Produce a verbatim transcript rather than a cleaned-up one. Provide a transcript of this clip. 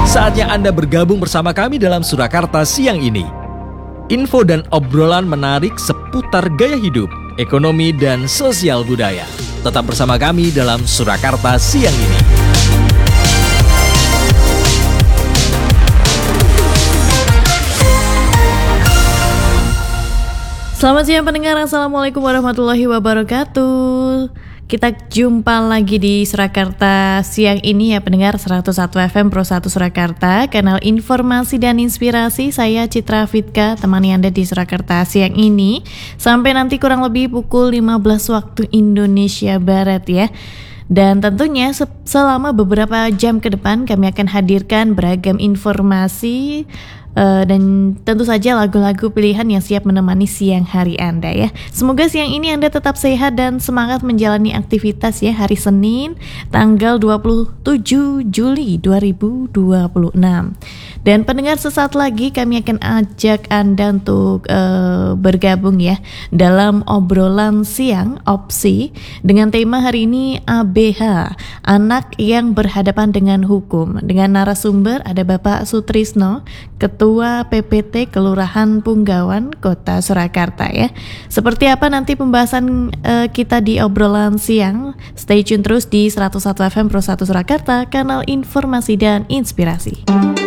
Saatnya Anda bergabung bersama kami dalam Surakarta siang ini. Info dan obrolan menarik seputar gaya hidup, ekonomi, dan sosial budaya. Tetap bersama kami dalam Surakarta siang ini. Selamat siang pendengar, Assalamualaikum warahmatullahi wabarakatuh. Kita jumpa lagi di Surakarta siang ini ya pendengar, seratus satu F M Pro satu Surakarta, kanal informasi dan inspirasi. Saya Citra Fitka, temani Anda di Surakarta siang ini sampai nanti kurang lebih pukul lima belas waktu Indonesia Barat ya. Dan tentunya selama beberapa jam ke depan kami akan hadirkan beragam informasi Uh, dan tentu saja lagu-lagu pilihan yang siap menemani siang hari Anda ya. Semoga siang ini Anda tetap sehat dan semangat menjalani aktivitas ya, hari Senin tanggal dua puluh tujuh Juli dua ribu dua puluh enam. Dan pendengar, sesaat lagi kami akan ajak Anda untuk uh, bergabung ya dalam obrolan siang opsi dengan tema hari ini A B H, anak yang berhadapan dengan hukum. Dengan narasumber ada Bapak Sutrisno, Ketua P P T Kelurahan Punggawan Kota Surakarta ya. Seperti apa nanti pembahasan uh, kita di obrolan siang? Stay tune terus di seratus satu F M Pro satu Surakarta, kanal informasi dan inspirasi.